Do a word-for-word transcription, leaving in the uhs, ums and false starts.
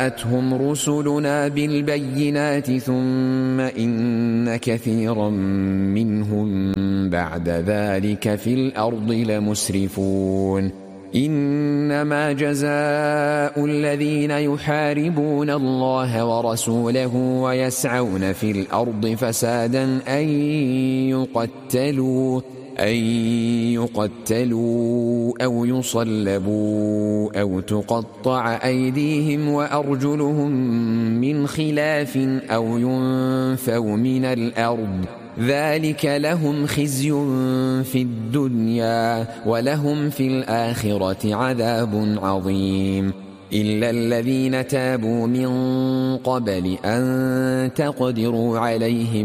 جاءتهم رسلنا بالبينات ثم إن كثيرا منهم بعد ذلك في الأرض لمسرفون إنما جزاء الذين يحاربون الله ورسوله ويسعون في الأرض فسادا أن يقتلوا أن يقتلوا أو يصلبوا أو تقطع أيديهم وأرجلهم من خلاف أو ينفوا من الأرض ذلك لهم خزي في الدنيا ولهم في الآخرة عذاب عظيم إلا الذين تابوا من قبل أن تقدروا عليهم